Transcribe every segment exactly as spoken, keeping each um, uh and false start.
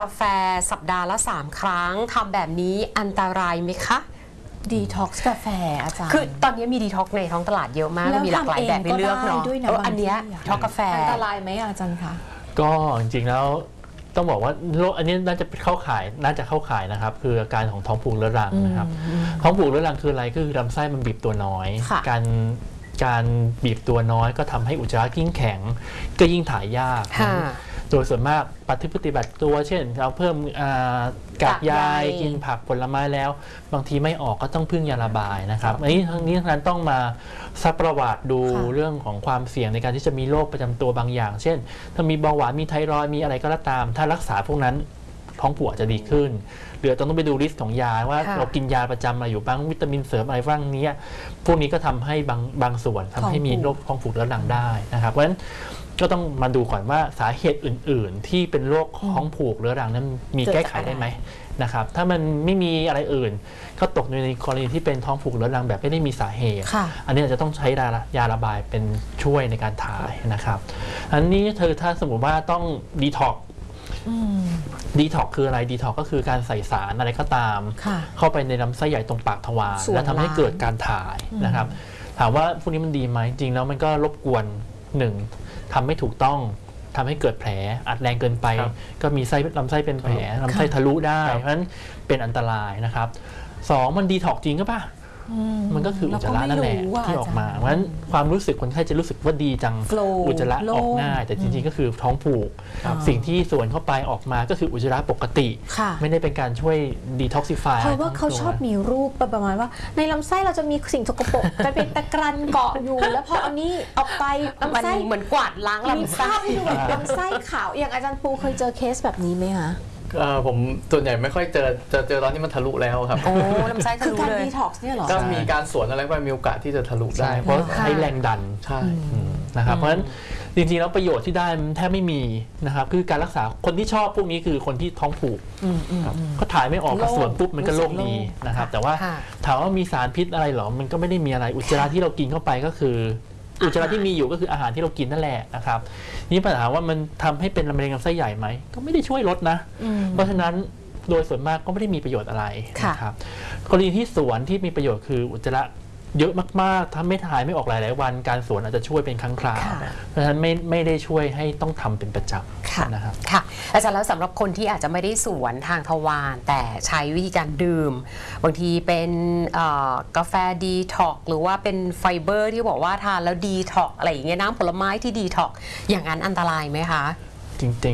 กาแฟสัปดาห์ละสามครั้งทำแบบนี้อันตรายไหมคะดีท็อกซ์กาแฟอาจารย์คือตอนนี้มีดีท็อกซ์ในท้องตลาดเยอะมากมีหลากหลายแบบให้เลือกเนาะอันนี้ท็อกกาแฟอันตรายไหมอาจารย์คะก็จริงๆแล้วต้องบอกว่าโรคอันนี้น่าจะเข้าข่ายน่าจะเข้าข่ายนะครับคืออาการของท้องผูกเรื้อรังนะครับท้องผูกเรื้อรังคืออะไรก็คือลำไส้มันบีบตัวน้อยการการบีบตัวน้อยก็ทำให้อุจจาระยิ่งแข็งก็ยิ่งถ่ายยากโดยส่วนมากปฏิบัติตัวเช่นเราเพิ่มกากใยกินผักผลไม้แล้วบางทีไม่ออกก็ต้องพึ่งยาระบายนะครับอันนี้ทั้งนี้ทั้งนั้นต้องมาซักประวัติดูเรื่องของความเสี่ยงในการที่จะมีโรคประจำตัวบางอย่างเช่นถ้ามีเบาหวานมีไทรอยด์มีอะไรก็ตามถ้ารักษาพวกนั้นท้องผูกจะดีขึ้นหรือต้องไปดูลิสต์ของยาว่าเรากินยาประจำอะไรอยู่บ้างวิตามินเสริมอะไรบ้างนี้พวกนี้ก็ทำให้บางบางส่วนทำให้มีโรคท้องผูกเรื้อรังได้นะครับเพราะฉะนั้นก็ต้องมาดูก่อนว่าสาเหตุอื่นๆที่เป็นโรคท้องผูกเรื้อรังนั้นมีแก้ไขได้ไหมนะครับถ้ามันไม่มีอะไรอื่นก็ตกในกรณีที่เป็นท้องผูกเรื้อรังแบบไม่ได้มีสาเหตุอันนี้อาจจะต้องใช้ยาระบายเป็นช่วยในการถ่ายนะครับอันนี้เธอถ้าสมมติว่าต้องดีท็อกดีท็อกคืออะไรดีท็อกก็คือการใส่สารอะไรก็ตามเข้าไปในลำไส้ใหญ่ตรงปากทวารและทำให้เกิดการถ่ายนะครับถามว่าพวกนี้มันดีไหมจริงแล้วมันก็รบกวนหนึ่งทำไม่ถูกต้องทำให้เกิดแผลอัดแรงเกินไปก็มีไส้ลำไส้เป็นแผลลำไส้ทะลุได้เพราะฉะนั้นเป็นอันตรายนะครับสองมันดีท็อกจริงก็ป่ะมันก็คืออุจจาระนั่นแหละที่ออกมาเพราะฉะนั้นความรู้สึกคนไข้จะรู้สึกว่าดีจังอุจจาระออกง่ายแต่จริงๆก็คือท้องผูกสิ่งที่ส่วนเข้าไปออกมาก็คืออุจจาระปกติไม่ได้เป็นการช่วยดีท็อกซิฟายเพราะว่าเขาชอบมีรูปประมาณว่าในลำไส้เราจะมีสิ่งสกปรกจะเป็นตะกรันเกาะอยู่แล้วพออันนี้ออกไปลำไส้เหมือนกวาดล้างลำไส้ลำไส้ขาวอย่างอาจารย์ปูเคยเจอเคสแบบนี้ไหมคะผมส่วนใหญ่ไม่ค่อยเจอเจอเจอตอนที่มันทะลุแล้วครับโอ้ลำไส้ทะลุเลยคือการดีท็อกซ์เนี่ยหรอก็มีการสวนอะไรไปมีโอกาสที่จะทะลุได้เพราะใช้แรงดันใช่นะครับเพราะฉะนั้นจริงๆแล้วประโยชน์ที่ได้แทบไม่มีนะครับคือการรักษาคนที่ชอบพวกนี้คือคนที่ท้องผูกเขาถ่ายไม่ออกกระส่วนปุ๊บมันก็โล่งดีนะครับแต่ว่าถามว่ามีสารพิษอะไรหรอมันก็ไม่ได้มีอะไรอุจจาระที่เรากินเข้าไปก็คืออุจจาระที่มีอยู่ก็คืออาหารที่เรากินนั่นแหละนะครับนี่ปัญหาว่ามันทำให้เป็นมะเร็งลำไส้ใหญ่ไหมก็ไม่ได้ช่วยลดนะเพราะฉะนั้นโดยส่วนมากก็ไม่ได้มีประโยชน์อะไรนะครับกรณีที่สวนที่มีประโยชน์คืออุจจาระเยอะมากๆถ้าไม่ถ่ายไม่ออกหลายๆวันการสวนอาจจะช่วยเป็นครั้งคราวเพราะฉะนั้นไม่ไม่ได้ช่วยให้ต้องทำเป็นประจำนะครับค่ะอาจารย์แล้วสำหรับคนที่อาจจะไม่ได้สวนทางทวารแต่ใช้วิธีการดื่มบางทีเป็นกาแฟดีท็อกหรือว่าเป็นไฟเบอร์ที่บอกว่าทานแล้วดีท็อกอะไรอย่างเงี้ยน้ำผลไม้ที่ดีท็อกอย่างนั้นอันตรายไหมคะจริง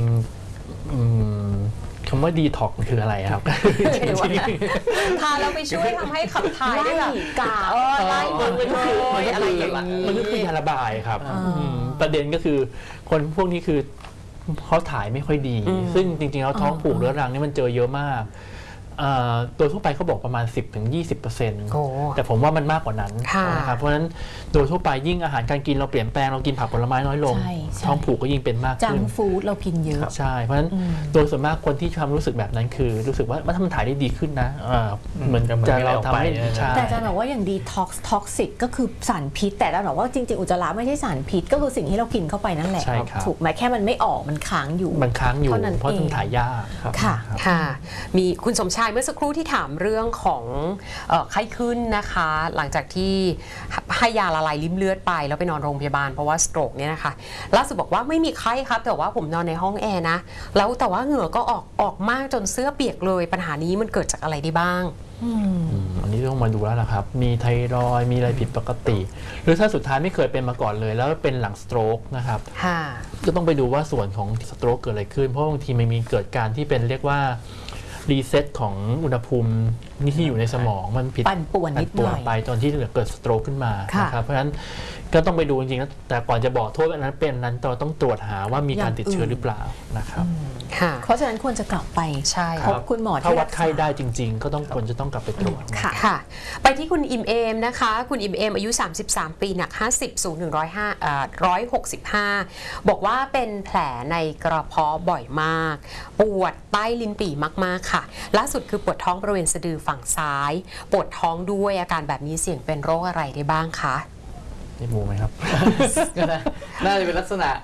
ๆคำว่าดีท็อกคืออะไรครับทานแล้วไปช่วยทำให้ขับถ่ายได้แบบกาเออไล่มันก็คืออะไรอย่างนี้มันก็คือยาระบายครับประเด็นก็คือคนพวกนี้คือเขาถ่ายไม่ค่อยดีซึ่งจริงๆแล้วท้องผูกเรื้อรังนี่มันเจอเยอะมากโดยทั่วไปเขาบอกประมาณ สิบถึงยี่สิบเปอร์เซ็นต์ แต่ผมว่ามันมากกว่านั้นนะครับเพราะฉะนั้นโดยทั่วไปยิ่งอาหารการกินเราเปลี่ยนแปลงเรากินผักผลไม้น้อยลงท้องผูกก็ยิ่งเป็นมากขึ้นจังฟู้ดเรากินเยอะใช่เพราะฉะนั้นโดยส่วนมากคนที่ความรู้สึกแบบนั้นคือรู้สึกว่าถ้ามันถ่ายได้ดีขึ้นนะเหมือนจะเราทำให้แต่อาจารย์บอกว่าอย่างดีท็อกซ์ท็อกซิกก็คือสารพิษแต่อาจารย์บอกว่าจริงๆอุจจาระไม่ใช่สารพิษก็คือสิ่งที่เรากินเข้าไปนั่นแหละถูกไหมแค่มันไม่ออกมันค้างอยู่มันค้างอยู่เพราะต้องถ่ายยากค่ะค่ะมีคุณสมชายเมื่อสักครู่ที่ถามเรื่องของไข้ขึ้นนะคะหลังจากที่ให้ยาละลายริ่มเลือดไปแล้วไปนอนโรงพยาบาลเพราะว่าสโตรกเนี่ยนะคะล่าสุดบอกว่าไม่มีไข้ครับแต่ว่าผมนอนในห้องแอร์นะแล้วแต่ว่าเหงื่อก็ออกออกมากจนเสื้อเปียกเลยปัญหานี้มันเกิดจากอะไรได้บ้างอันนี้ต้องมาดูแล้วนะครับมีไทรอยด์มีอะไรผิดปกติหรือถ้าสุดท้ายไม่เคยเป็นมาก่อนเลยแล้วเป็นหลังสโตรกนะครับก็ต้องไปดูว่าส่วนของสโตรกเกิดอะไรขึ้นเพราะบางทีมันมีเกิดการที่เป็นเรียกว่ารีเซ็ตของอุณหภูมินี่ที่อยู่ในสมองมันผิดปั่นป่วนนิดหน่อยไปตอนที่เกิดสโตรกขึ้นมานะครับเพราะฉะนั้นก็ต้องไปดูจริงๆแต่ก่อนจะบอกโทษอันนั้นเป็นนั้นเราต้องตรวจหาว่ามีการติดเชื้อหรือเปล่านะครับเพราะฉะนั้นควรจะกลับไปพบคุณหมอถ้าวัดไข้ได้จริงๆก็ต้องควรจะต้องกลับไปตรวจค่ะไปที่คุณอิมเอมนะคะคุณอิมเอมอายุสามสิบสามปีหนักห้าสิบสูงหนึ่งร้อยห้าอ่าหนึ่งร้อยหกสิบห้าบอกว่าเป็นแผลในกระเพาะบ่อยมากปวดใต้ลิ้นปี่มากๆค่ะล่าสุดคือปวดท้องบริเวณสะดือฝั่งซ้ายปวดท้องด้วยอาการแบบนี้เสี่ยงเป็นโรคอะไรได้บ้างคะได้บูไหมครับน่าจะเป็นลักษณะ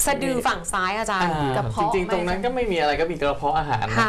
สะดือฝั่งซ้ายอาจารย์อ่ากระเพาะจริงๆ ตรงนั้นก็ไม่มีอะไรก็มีกระเพาะอาหารนะ